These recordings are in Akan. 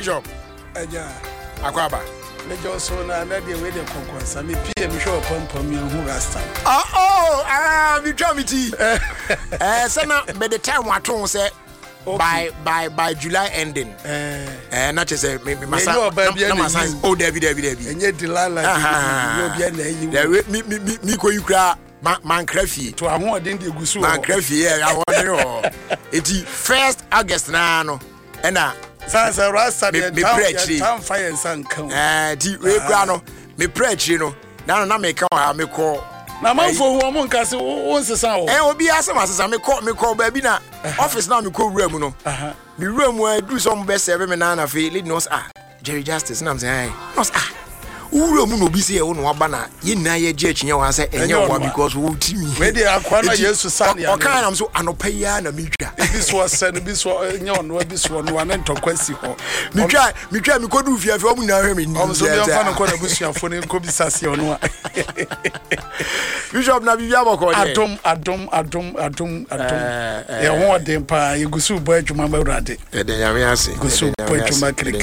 Bishop. Aja. Akwaba. Me just na na dey we dey konkonsa me pie me show pom me hu rasta. Me try me tea. Sana by the time what ton say by July ending. Not just say me masa. Oh David. Enye dilala you bia na yi. Me ko you kra man crafty. To ahun den dey gusu. Man crafty I want it first August na no. Ena Sansa rasta dey time fire sankan. Ti we kra no me preach no. Na me ka me call. Na manfo hu mo nkase won sesa o. Obi asema sesa me call baby na office na me call room no. Me room do some best serve me na fe lead nos Jerry Justice na am say nos room no bi say e wo no aba na ye na ye je chinya wa say enye wa because wo timi. We dey akwa na Yesu san ya. O kan am so anopa ya na me twa. Bi so sen bi so enye ono bi so no wan ntokwasi ho. Me twa me kodu fia o mu na hwe me ni. Om so bi afa no ko na busuafo ne ko bi sase ono a. Bishop na bibia boko de. Adom. Ye ho den pa ye gusu bo adwuma ba urade. E de nyame ase. Gusu bo adwuma kiri.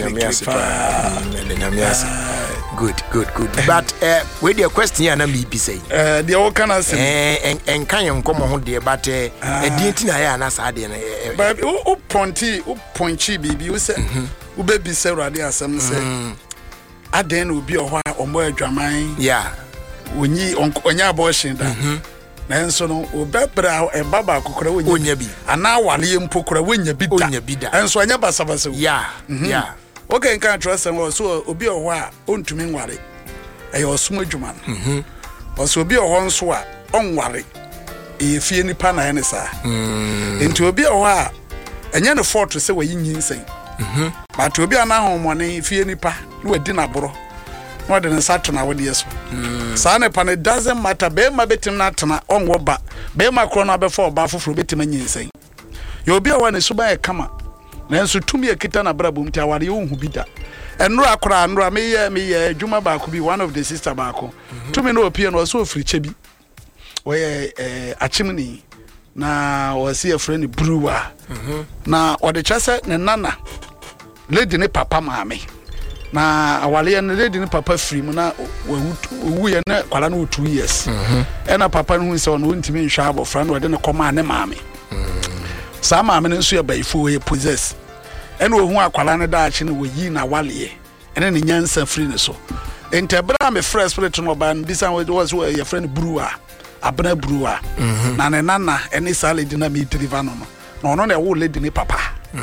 Good. But we the question na me be say. The o kana say. En kan yen komo ho de but e di na ya na sa de na. But o ponchi bibi o say o be bi say urade asem say. Aden obi o ho a omo adwaman. Yeah. Onya abortion da. Na enso no obebra e baba kokora wonya bi. Ana wale mpokora wonya bi da. Enso anya basabasa. Yeah. Okay, nkan trust am so obi o ho a ontumi nware. E osum adwuma no. So obi o ho nso a onware. E fie nipa na ene sa. Enti obi o ho a enye no fort se wayi nyinsen. But obi ana homone fie nipa no wadi na boro. No de nsato na wode yeso. Sa ne pa ne doesn't matter be ma betim na tena onwo ba. Be ma kro na be for ba foforo betim nyinsen. Yo obi o wa ne suba e kama. Na enso tumi ekita na brabom ti aware wo hu bi da. Enro akora enro me ye adwuma ba ko bi one of the sister ba ko. Tumi no opie no so ofiri che bi. We achimni na wasi a friend brewer. Na ode chase ne nana lady ne papa maame. Na awale ne lady ne papa free mu na wu ye na kwala no 2 years. Na papa no hu se ono ntimi nhwa abofra na ode ne koma ne maame. Sa maame ne nso ye baifo ye possess. Ena ohu akwala ne daachi ne woyi na wale. Ena ne nyansa free ne so. Entebra me fresh spirit no ba bisa was your friend brewer. Abna brewer. Na ne nana ene salad na me deliver no. Na ono na wo lady ne papa.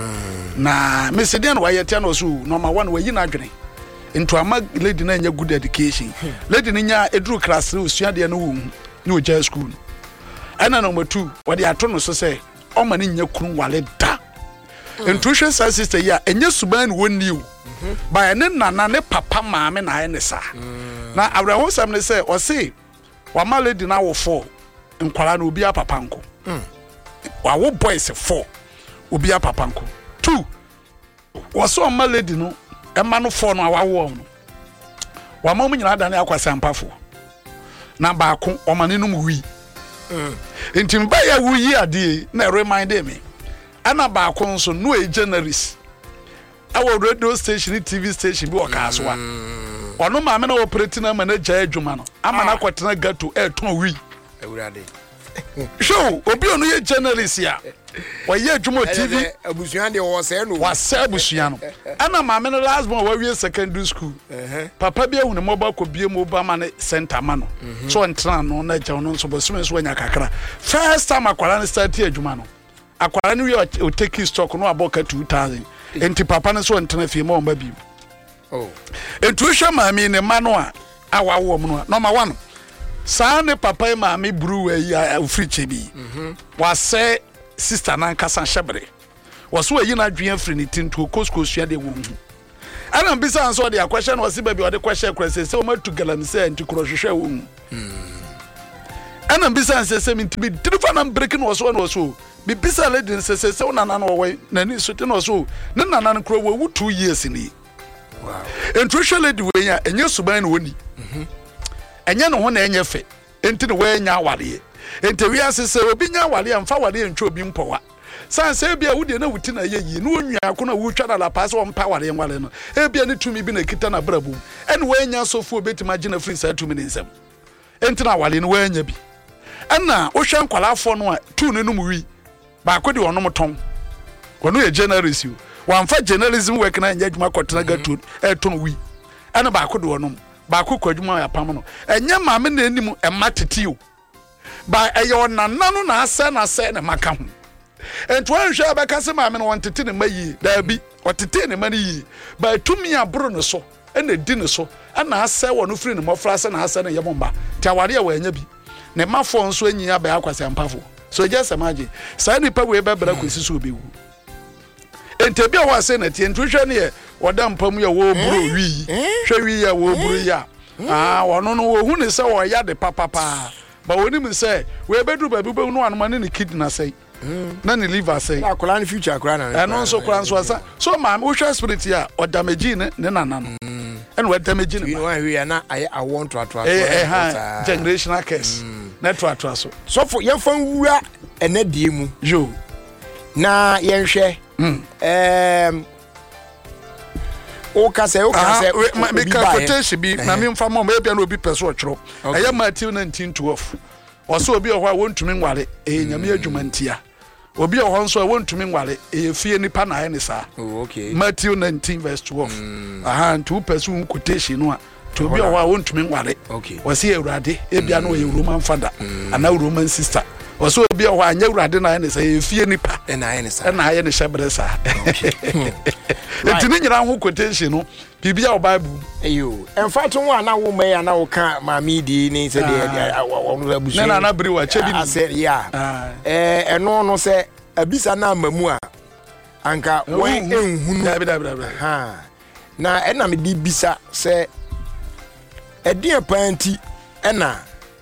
Na me se den wa yete no so number 1 wayi na adwene. Into ama lady na nya good education. Lady ne nya eduru class re osua de na wo ni oja school. Ena number 2 wade ato no so say o ma ne nya kunu wale da. Intuition sister ya enye suban woni o. Ba ne nana ne papa maame na ene sa. Na awraho sam ne say o say wa ma lady na wo 4 nkwara na obi a papa nko. Wa wo boys 4 obi a papa nko. 2 wo so ma lady no e ma no 4 no awawo no. Wa ma mu nyina da na akwasa mpafo. Na ba ko o ma ne no mu wi. Intimba ya wuyi ade na remind me. Ana ba ko nso no e generis. Our radio station TV station bi wakaaswa. Ono ma me na operate na manager adwuma no. Ama na kwatena gato e ton wi. Ewurade. Show obi onu ye generis ya. Wa ye adwuma TV abusuan de wo se no. Wa se abusuan no. Ana ma me no last born wa wi secondary school. Papa bi ehunu mo ba ko bie mo ba ma ne center ma no. So entra no na ja no so bosume so anya kakra. First time akwara ne start adwuma no. Akwara ne wi o take stock no aboka 2000. Enti papa ne so ntena fie ma omba bi. Entu hwe maami ne ma no a awawo mo no. Number 1. Sa ne papa e maami brewer ya ofriche bi. Wa se sister nan kasa shebre. Wa so yi na dwen afri ne tinto kosko sua de wo hu. Ana mbisa anso de akwahye na wasi ba bi o de kwahye kwese se o matu galam se anti krohwehwe wo hu. Ana mbisa anse se mintibi dirifa na break no so na so. Bibisa lady se nana no we nani so te no so ne nana no kro we 2 years ni. Wow. Entuhwe lady we ya enye suban no woni. Enye no ho na enye fe. Enti ne we nya awale. Enti wi asese obi nya awale amfa awale ntwa obi mpowa. san say bia wo de na wuti na yeyi no onua ko na wo twa na la pass wo mpa ware nwale no e bia ne tumi bi na kita na brabu ene wo anya sofo betima gina free sa tumi ne nsam enti na wale no wo anya bi ana wo hwe nkwalafo no a tu ne no mu wi ba ko de onom ton wono ye generous you wan fa journalism work na nya adwuma kotena gatu e ton wi ana ba ko de onom ba ko kwadwuma ya pam no enya maame na anim e matetio ba eye onana no na asa na asa na maka ho ento anhwe abaka se maame no wontete ne mayi da bi otete ne mani yi ba tumi abro no so ena di ne so ana asa wo no free ne mofra asa na asa na yebomba ti aware ya wanya bi ne mafo nso anyi aba akwase ampafo so just imagine sa ni pa we bebra kwesi so obewu ente bia wa se na tie ntwehwe ne ye woda mpam ya wo bro wi hwe wi ya wo bro ya wono no wo hu ne se wo ya de papapa ba woni mi se we bedu ba bi be no anoma ne kidney say na ne liver say akola ne future akora na no so kora so asa so ma wo hwe spirit ya o damage ne nana no and we damage ne wa wi na I want to generational curse na to so for yen fan wura enadie mu yo na yen hwe o ka se me ka quotation bi na me mfa mo bia na obi peso otwero aya Matthew 19:12 oso obi ohwa wontumi nware nyame adwuma ntia obi ohwa nso wontumi nware fie nipa na ne sa Matthew 19:12 ntu peso quotation no a to obi ohwa wontumi nware wose Ewurade bia na oye Roman father ana Roman sister oso obi ohwa anya Ewurade na ne sa fie nipa na aye ne shebre sa etini nyira ho quotation no bibia o Bible eyo emfato ho na wo me na wo ka maami di ni se de onu abusu na biri wa chebi ni ya eno no se abisa na amamu a anka wen enhunu ha na ena me di bisa se edie panti ena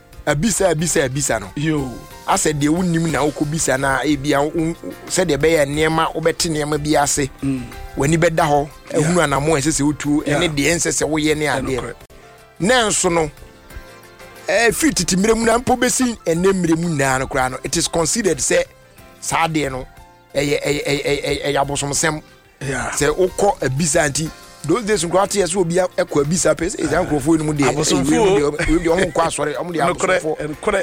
abisa no yo ase de wonim na wokobisa na ebia se de be ye niema wobete niema bi ase wani beda ho ehunu anamo esese wotu ene de ensese woye ne ade na enso no fititi miremu na mpo besi ene miremu na no kra no it is considered say sade no abosomsem se ukọ abisa anti those days nkwati yeso obi ekọ abisa pese e jan krofo ni mu de we omo kwa asore omo de abosomfo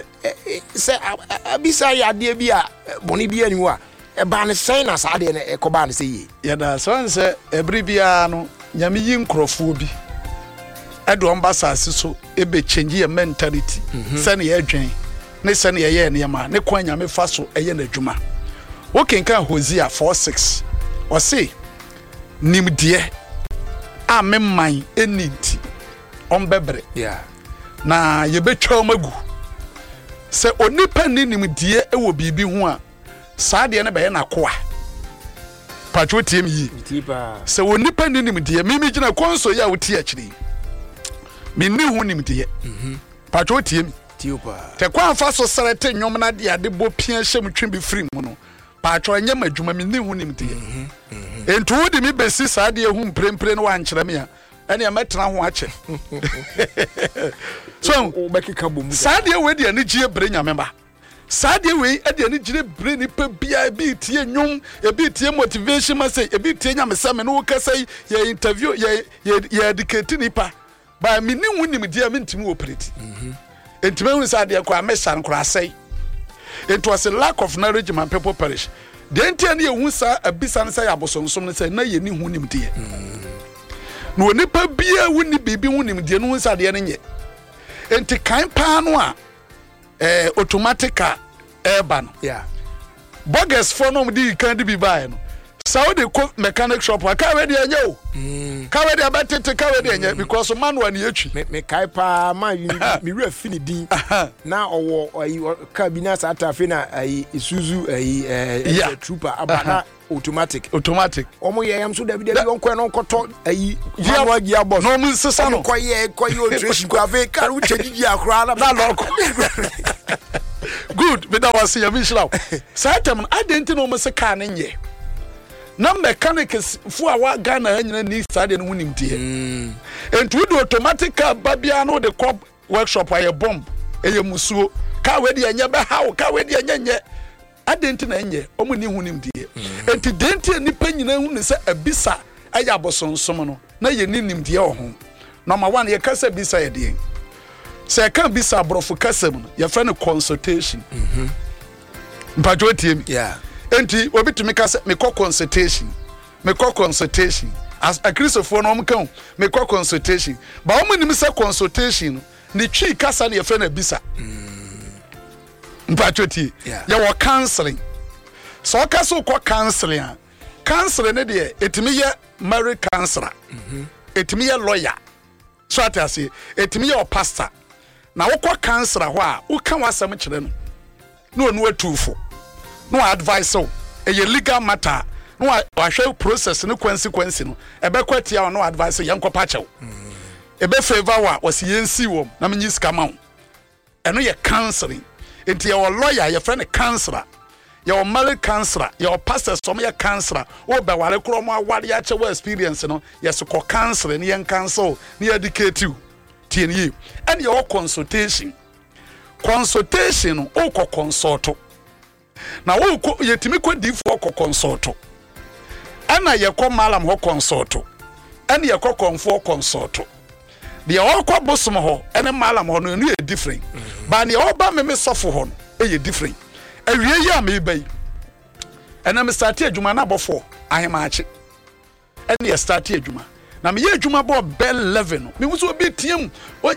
se abisa ya de bia boni bia ni wa e ba ne sen na sade ne e ko ba ne se yi ya da so nse ebri bia no nyame yi nkrofo bi edo ambassador so e be change your mentality se ne ye dwen ne se ne ye ne ma ne kwa nyame fa so eye na dwuma wokenka Hosea 4:6 o se nimdie amemman eniti ombebre na yebetwa magu se onipa ni nimdie ewo bibi ho a saade ne be ye na koa patwo tiem yi se onipa ni nimdie mimi gina konso ya woti akiri minni ho nimdie patwo tiem te kwa fa so serete nwom na de ade bo pia hyem twembi free mu no patwo nya madwuma minni ho nimdie entu wodi mi besi saade hu mprempre no wankyere me a ene ametena ho ache so obekeka bomu saade we de ani gie bre nyamemba saade we de ani gie bre ni pa bia bi tie nwom e bi tie motivation message e bi tie nyamesame no kasai ye interview ye educate ni pa ba minni ho nimdie me ntimi operate entime hu saade kwa mesan kura sai it was a lack of knowledge man people perish the enti na hu sa abisa ne say abosonsom ne say na ye ni hu nimdie no nipa bia woni bibi hu nimdie no hu sa de ne nye enti kan pa no a automatic airban bogus for no di kan di bi bae no Saudi ko mechanic shop ka we de enye o ka we de abatete ka we de enye because manual na etwi me kai pa ma mi we fini din na owo ka bi na sa ta fe na Isuzu trooper abana automatic omo ye yam so da bi onko no nkoto manual gear boss no mu sesa no koye operation ko ave ka u chegigi akra na loko good but that was your mission satam identity no mo se ka na nye na mechanics fu awa Ghana anyina ni sade no hunimtie entu do automatic car babia no de cop workshop aye bomb eye musuo ka we de anya be how ka we de anya adenti na enye omo ni hu nim die enti denti nipa nyina hu ne se abisa aya abosonsom no na ye ni nim die ho number 1 ye kasa bisa ye die se kan bisa brofo kasa mu ye fa ne consultation mpajo tie mi enti obi tumi kasa me consultation as a Christopher no kan me consultation ba omo nim se consultation ni twi kasa ne ye fa na bisa mpatwoti ya wo counseling so kaso ko counseling ne de etimi ye married counselor etimi ye lawyer so atase etimi ye pastor na wo ko counselor ho a wo kan wasam kire no no atufo no advice so e legal matter no ahwe process no consequence no e be kwatia no advice ye nkopa chew e be favor wa wasi yensi wom na menyi skama eno ye counseling enti your lawyer your friend counselor your married counselor your pastor some your counselor o be ware kro mo aware ya chewa experience no yes ko counseling yen counsel ni educate you tie and your consultation o ko consult na wo ko yetimi ko di for ko consult ana ye ko malam ho consult and ye ko konfo consult the okwa bosom ho ene malam ho no e different ba ne oba me sofo ho no e different awie ya me bai ena me start adwuma na bofo ahemaache ene ye start adwuma na me ye adwuma bo bell 11 no me wuso obi tiam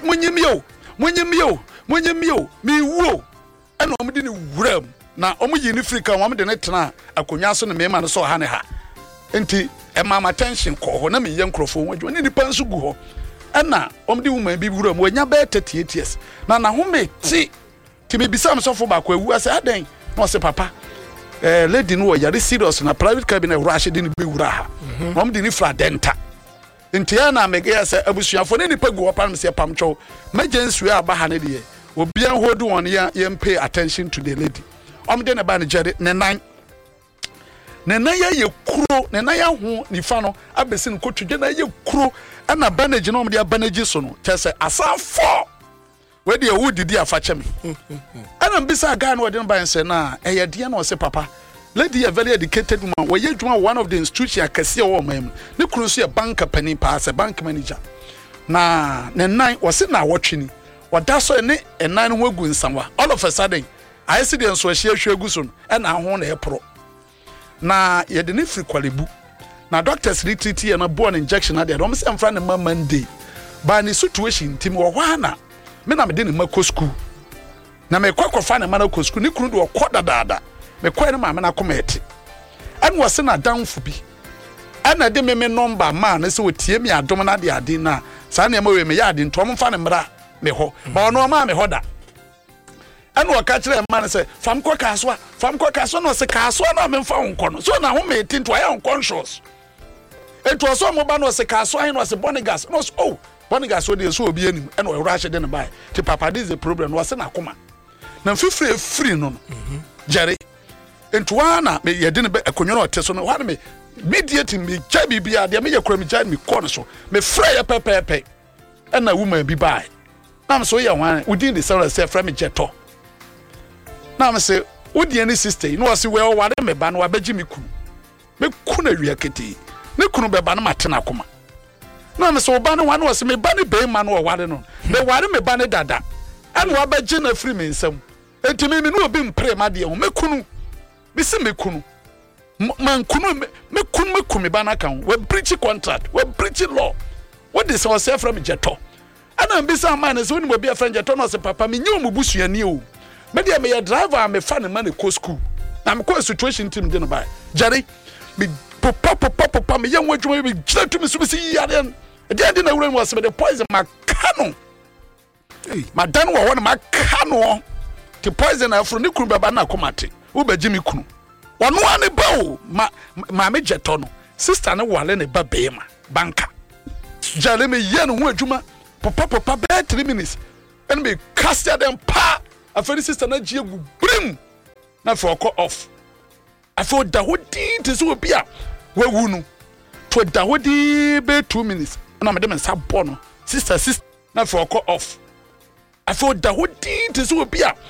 monyemio me wuo ena o me di ne wuram na o mu yi ni frika o me de ne tena akonwa so ne me ma no so ha ne ha enti e ma attention ko ho na me ye nkrofo ho adwuma ni nipa nso gu ho ena omdi woman bi wuram wanya be 38 years na home ti me bisam sofo ba kwa wu ase aden no se papa lady no yare serious na private cabinet rush di ni be wura ha omdi ni fra denta ntia na mege ya se abusuafo ne nipa gu opam se pamcho emergency we aba ha ne de obi an hold on ya pay attention to the lady omde ne ba ne jere ne nan ya ye kuro ne nan ya ho nifa no abesi ne kotudwe na ye kuro ana banage no omde banage so no tese asa 4 we de wo didi afache me ana mbisa guy no de ban se na eye de na o se papa lady a very educated woman we ye dwuma one of the institution akase o mam ne kuro so ye bank company pass bank manager na ne nan o se na wotwe ni wada so ne enan ho agu nsanwa all of a sudden I see the so ahia hwagu so na ho na e pro na ye de ne free kwalebu na doctors retreat na born injection na dem say amfra ne Monday ba ni situation tim wo hwa na me na me de ne mako school na me kwakwafa ne mana ko school ni kunu do koda dada me kwa ne ma me na kometi an wose na downfo bi ana de me number ma na se wotie me adom na de ade na sa na ma we me ya ade ntom fa ne mra me ho ba ono ma me ho da an wo ka kire ma na se fam kwa kaso no se kaso na me mfa wonko no so na ho me tinto aye unconscious eto so mo ba no se kaso aye no se bonigas no so oh bonigas wo de so obi anim e no rush de ne bai ti papa this is the problem no se na koma na free no jare entuana me ye de ne be akonyo no te so no wane me mediating me ja bibia de me ye kura me ja me ko no so me frɛ ye pepepe e na woman bi bai na me so ye wan within the cell say frɛ me jeto na me say wodi any sister no se we ware me ba no abaji me ku na wia kete ne kunu be ba no matena koma na me so ba no wan se me ba ne be ma no ware no me ware me ba ne dada anu abaji na free me nsam enti me no obi mpre ma de ho me kunu me se me kunu man kunu me kunu me ba na kan we breach contract we breach law what is our self from jeto ana mbisa man se woni obi a friend jeto no se papa me nyi omubusuani o me de me driver me fa ne man e ko school na me ko situation team de no ba jare me papa me yan wadwuma me gira to me so be si yare de na wura mo se me the poison makano madan wo wona makano ti poison afro ne kunu baba na komate wo ba jimi kunu wono ane ba o ma me jeto no sister ne wale ne ba be ma banka jale me ye no ho adwuma papa be 3 minutes and me cast them pa aferi sister na gie gu brim na for call off afo da hodi te so bia wawu no to da hodi be 2 minutes na me dem sa bo no sister na for call off afo da hodi te so bia